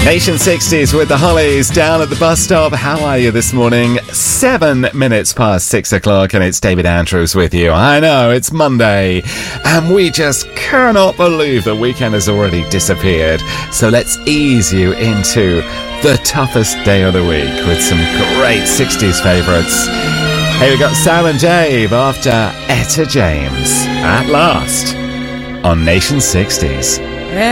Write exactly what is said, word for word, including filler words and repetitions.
Nation sixties with the Hollies down at the bus stop. How are you this morning? Seven minutes past six o'clock, and it's David Andrews with you. I know, it's Monday, and we just cannot believe the weekend has already disappeared. So let's ease you into the toughest day of the week with some great sixties favourites. Here we got Sam and Dave after Etta James. At last, on Nation sixties.